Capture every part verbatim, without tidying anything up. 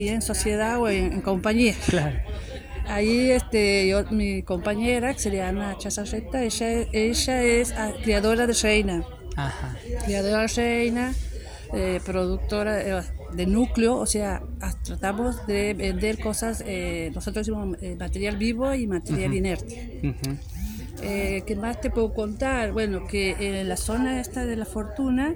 en sociedad o en, en compañía. Claro. Ahí este, yo, mi compañera, que sería Ana Chazarreta, ella, ella es ah, criadora de reina. Ajá. Criadora de reina, eh, productora eh, de núcleo, o sea, ah, tratamos de vender cosas, eh, nosotros decimos eh, material vivo y material Uh-huh. inerte. Uh-huh. Eh, ¿Qué más te puedo contar? Bueno, que en la zona esta de La Fortuna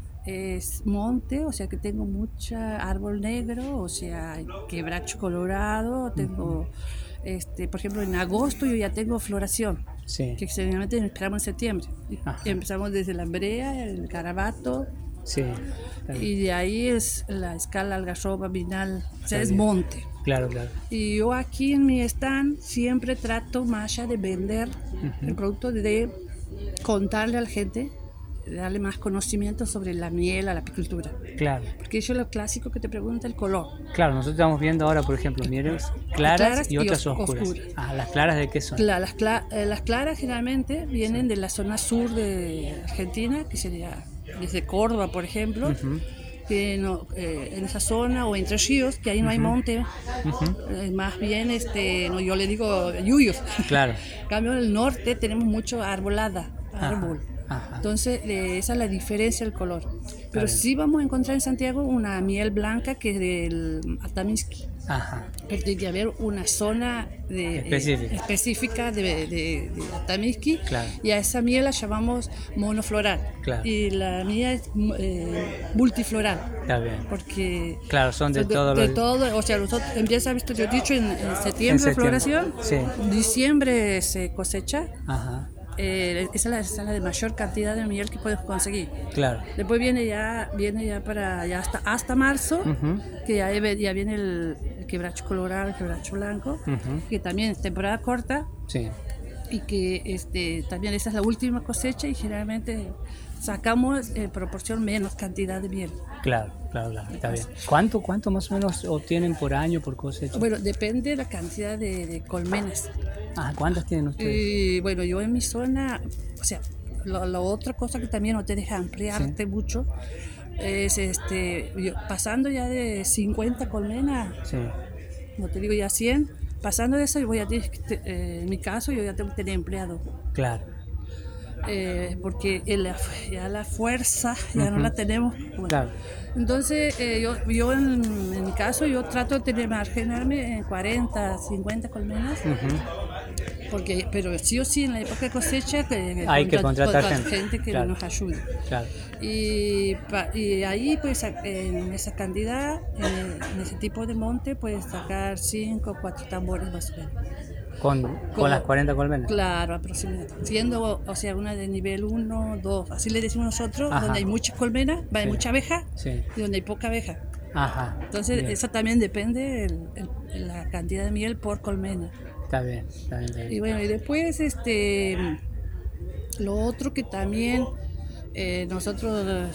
es monte, o sea que tengo mucha árbol negro, o sea, quebracho colorado, tengo, uh-huh. este, por ejemplo, en agosto yo ya tengo floración, sí. que generalmente esperamos en septiembre. Ajá. Empezamos desde la brea, el garabato, sí, y de ahí es la escala, algarroba, vinal, o sea, es monte. Claro, claro. Y yo aquí en mi stand siempre trato más allá de vender uh-huh. el producto, de contarle a la gente, darle más conocimiento sobre la miel, a la apicultura. Claro. Porque eso es lo clásico que te pregunta el color. Claro, nosotros estamos viendo ahora, por ejemplo, mieles claras, claras y otras y os- oscuras. oscuras. Ah, ¿las claras de qué son? Claro, las, cla- eh, las claras generalmente vienen sí. de la zona sur de Argentina, que sería desde Córdoba, por ejemplo. Uh-huh. Que no, eh, en esa zona o entre ríos, que ahí no uh-huh. hay monte, uh-huh. eh, más bien este, no, yo le digo yuyos. Claro. En cambio, en el norte tenemos mucho arbolada, árbol. Ajá. Ajá. Entonces, eh, esa es la diferencia del color. Pero sí vamos a encontrar en Santiago una miel blanca que es del Atamisqui. Ajá. Pero tiene que haber una zona de, específica, eh, específica de, de, de Atamisqui. Claro. Y a esa miel la llamamos monofloral. Claro. Y la mía es eh, multifloral. Está bien. Porque claro, son de, son de todo. De los... todo, o sea, nosotros empieza, visto, yo he dicho, en, en septiembre, en septiembre. floración. Sí. En diciembre se cosecha. Ajá. Eh, esa es la, esa es la de mayor cantidad de miel que puedes conseguir. Claro. Después viene ya viene ya para ya hasta hasta marzo, uh-huh. que ya, ya viene el, el quebracho colorado, el quebracho blanco, uh-huh. que también es temporada corta. Sí. Y que este también esa es la última cosecha y generalmente sacamos en proporción menos cantidad de miel. Claro, claro, claro, está bien. ¿Cuánto, cuánto más o menos obtienen por año por cosecha? Bueno, depende de la cantidad de, de colmenas. Ah, ¿cuántas tienen ustedes? Y bueno, yo en mi zona, o sea, la, la otra cosa que también no te deja ampliarte sí. mucho es este, yo, pasando ya de cincuenta colmenas, sí. no te digo ya cien, pasando de eso, yo voy a tener, eh, en mi caso, yo ya tengo que tener empleado. Claro. Eh, porque el, ya la fuerza ya uh-huh. no la tenemos. Bueno. Claro. Entonces, eh, yo, yo en, en mi caso, yo trato de tener, marginarme en cuarenta, cincuenta colmenas. Uh-huh. Porque, pero sí o sí en la época de cosecha que, hay que contratar gente, gente que claro. nos ayude. Claro. Y, y ahí pues en esa cantidad, en, en ese tipo de monte puedes sacar cinco o cuatro tambores más o menos. Con, con, con las cuarenta colmenas. Claro, aproximadamente. Siendo, o sea, una de nivel uno, dos, así le decimos nosotros, Ajá. donde hay muchas colmenas, hay sí. mucha abeja, sí. y donde hay poca abeja. Ajá. Entonces, bien. Eso también depende el, el, la cantidad de miel por colmena. Está bien, está bien, está bien. Y bueno, y después, este, lo otro que también eh, nosotros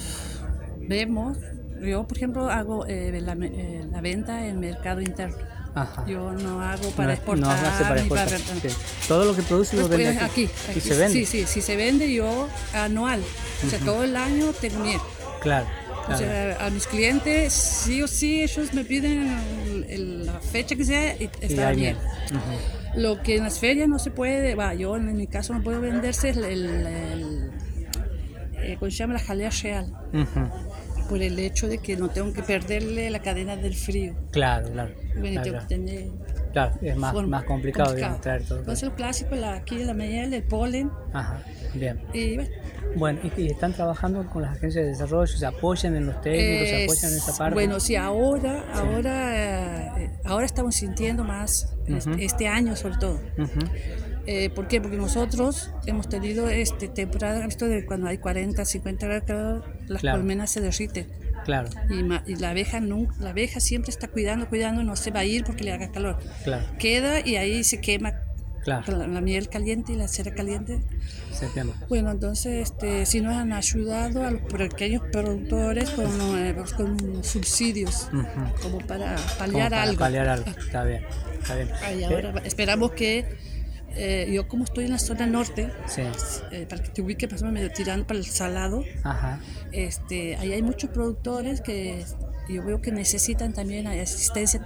vemos, yo por ejemplo hago eh, la, eh, la venta en mercado interno. Ajá. Yo no hago para no, exportar. No hace para exportar. Para... Sí. Todo lo que produce pues lo vende aquí. aquí, aquí. ¿Y se vende? Sí, sí, sí se vende yo anual. Uh-huh. O sea, todo el año tengo miel. Claro. O sea, a mis clientes, sí o sí, ellos me piden el, el, la fecha que sea y está la miel. Uh-huh. Lo que en las ferias no se puede, bah, yo en mi caso no puedo venderse el, el, el, el eh, ¿cómo se llama? La jalea real. Uh-huh. Por el hecho de que no tengo que perderle la cadena del frío. Claro, claro. Bueno, claro, tengo claro. que tener... Claro, es más, más complicado, complicado. Digamos, traer todo. Entonces el clásico, la, aquí la miel, el polen. Ajá, bien. Y bueno. Bueno, ¿y, y están trabajando con las agencias de desarrollo? ¿Se apoyan en los técnicos? ¿Se apoyan en esa parte? Bueno, sí, ahora, sí. ahora, eh, ahora estamos sintiendo más, uh-huh. este, este año sobre todo. Uh-huh. Eh, ¿Por qué? Porque nosotros hemos tenido este, temporada, visto de cuando hay cuarenta, cincuenta grados, las claro. colmenas se derriten. Claro. Y, y la abeja nunca, la abeja siempre está cuidando, cuidando, no se va a ir porque le haga calor. Claro. Queda y ahí se quema claro. la, la miel caliente y la cera caliente. Se quema. Bueno, entonces este, sí nos han ayudado a los pequeños productores con, eh, con subsidios, uh-huh. como para paliar como para algo. Paliar algo, está bien. Está bien. Y ahora eh. esperamos que Eh, yo como estoy en la zona norte, sí. eh, para que te ubiques, más o menos medio tirando para el salado, Ajá. este, ahí hay muchos productores que yo veo que necesitan también asistencia